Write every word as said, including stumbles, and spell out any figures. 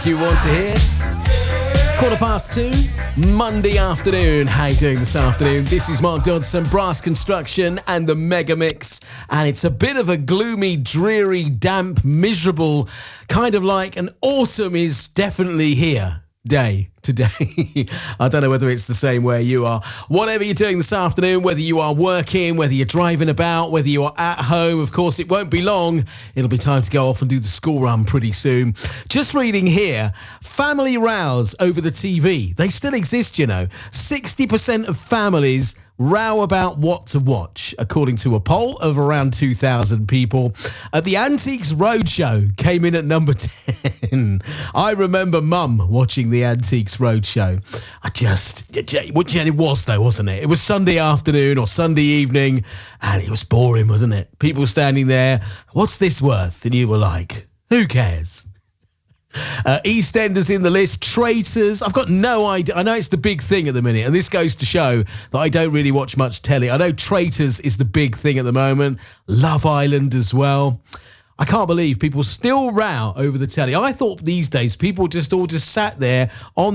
You want to hear? Quarter past two, Monday afternoon. How you doing this afternoon? This is Mark Dodson, Brass Construction and the Mega Mix. And it's a bit of a gloomy, dreary, damp, miserable, kind of like an autumn is definitely here day today. I don't know whether it's the same where you are. Whatever you're doing this afternoon, whether you are working, whether you're driving about, whether you are at home, of course, it won't be long. It'll be time to go off and do the school run pretty soon. Just reading here, family rows over the T V. They still exist, you know. sixty percent of families row about what to watch, according to a poll of around two thousand people. At the Antiques Roadshow came in at number ten. I remember Mum watching the Antiques Roadshow. I just, it was though, wasn't it? It was Sunday afternoon or Sunday evening, and it was boring, wasn't it? People standing there, what's this worth? And you were like, who cares? Uh, EastEnders in the list, Traitors. I've got no idea. I know it's the big thing at the minute, and this goes to show that I don't really watch much telly. I know Traitors is the big thing at the moment. Love Island as well. I can't believe people still row over the telly. I thought these days people just all just sat there on